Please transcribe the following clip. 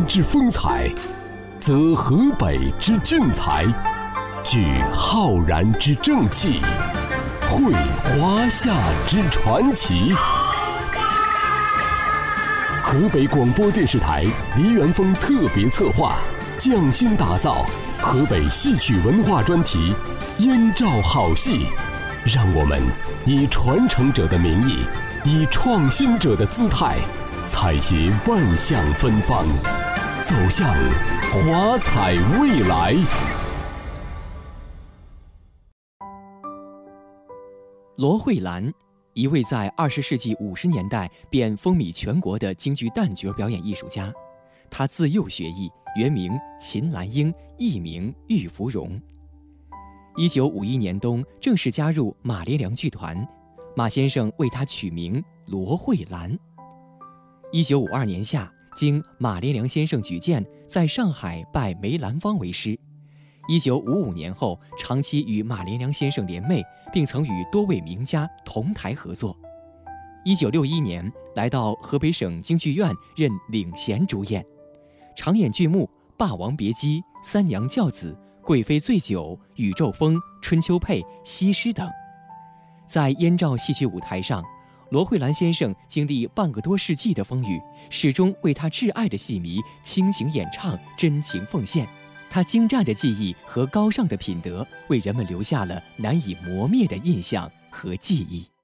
之风采，则河北之俊才，聚浩然之正气，绘华夏之传奇。河北广播电视台梨园风特别策划，匠心打造河北戏曲文化专题《燕赵好戏》，让我们以传承者的名义，以创新者的姿态，采撷万象芬芳，走向华彩未来。 罗慧兰，一位在20世纪50年代便风靡全国的京剧旦角表演艺术家。她自幼学艺，原名秦兰英，艺名玉芙蓉。1951年冬正式加入马连良剧团，马先生为她取名罗慧兰。1952年夏，经马连良先生举荐，在上海拜梅兰芳为师。1955年后，长期与马连良先生联袂，并曾与多位名家同台合作。1961年，来到河北省京剧院任领衔主演，常演剧目《霸王别姬》《三娘教子》《贵妃醉酒》《宇宙风》《春秋配》《西施》等。在燕赵戏曲舞台上，罗慧兰先生经历半个多世纪的风雨，始终为他挚爱的戏迷倾情演唱，真情奉献。他精湛的技艺和高尚的品德，为人们留下了难以磨灭的印象和记忆。